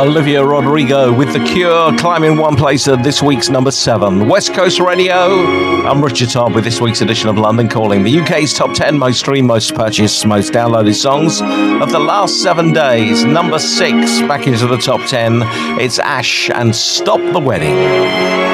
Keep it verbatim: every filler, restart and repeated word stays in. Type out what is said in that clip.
Olivia Rodrigo with The Cure climbing one place at this week's number seven. West Coast Radio. I'm Richard Todd with this week's edition of London Calling, the U K's top ten most streamed, most purchased, most downloaded songs of the last seven days. Number six, back into the top ten. It's Ash and Stop the Wedding.